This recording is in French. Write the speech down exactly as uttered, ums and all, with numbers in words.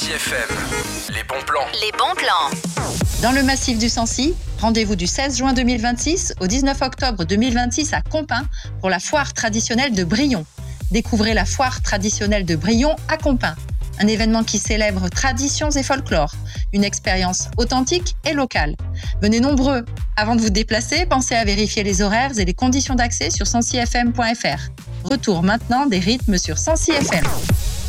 Sancy F M, les bons plans. Les bons plans. Dans le massif du Sancy, rendez-vous du seize juin deux mille vingt-six au dix-neuf octobre deux mille vingt-six à Compins pour la foire traditionnelle de Brion. Découvrez la foire traditionnelle de Brion à Compins. Un événement qui célèbre traditions et folklore. Une expérience authentique et locale. Venez nombreux. Avant de vous déplacer, pensez à vérifier les horaires et les conditions d'accès sur sancy f m point f r. Retour maintenant des rythmes sur Sancy F M.